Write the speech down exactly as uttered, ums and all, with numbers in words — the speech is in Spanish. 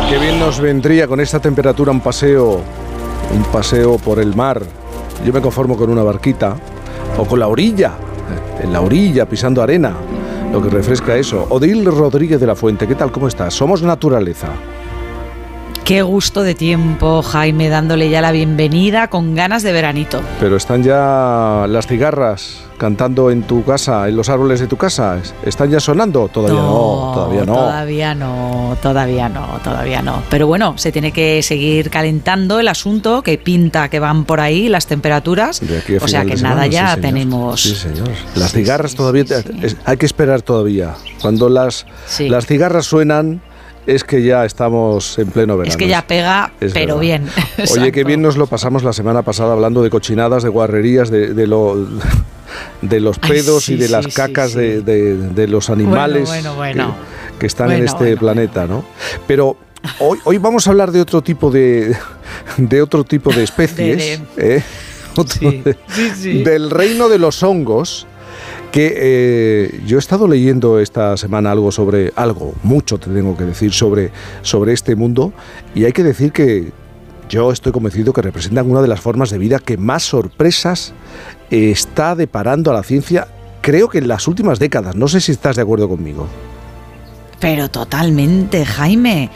Qué bien nos vendría con esta temperatura un paseo, un paseo por el mar. Yo me conformo con una barquita o con la orilla, en la orilla pisando arena, lo que refresca eso. Odil Rodríguez de la Fuente, ¿qué tal? ¿Cómo estás? Somos naturaleza. Qué gusto de tiempo, Jaime, dándole ya la bienvenida con ganas de veranito. Pero están ya las cigarras cantando en tu casa, en los árboles de tu casa. ¿Están ya sonando? Todavía no, no todavía no. Todavía no, todavía no, todavía no. Pero bueno, se tiene que seguir calentando el asunto, que pinta que van por ahí las temperaturas. O sea que nada, ya sí, tenemos... Sí, señor. Las sí, cigarras sí, todavía... Sí, sí. Hay que esperar todavía. Cuando las, sí. las cigarras suenan... Es que ya estamos en pleno verano. Es que ya pega, es pero verdad. Bien. Oye, qué bien nos lo pasamos la semana pasada hablando de cochinadas, de guarrerías, de, de, lo, de los pedos Ay, sí, y de sí, las cacas sí, sí. De, de, de los animales bueno, bueno, bueno. Que, que están bueno, en este bueno, planeta, bueno. ¿no? Pero hoy, hoy vamos a hablar de otro tipo de, de otro tipo de especies, de, de... ¿eh? Otro sí, de, sí, sí. Del reino de los hongos. Que eh, yo he estado leyendo esta semana algo sobre, algo, mucho te tengo que decir sobre, sobre este mundo, y hay que decir que yo estoy convencido que representan una de las formas de vida que más sorpresas está deparando a la ciencia, creo que en las últimas décadas. No sé si estás de acuerdo conmigo. Pero totalmente, Jaime.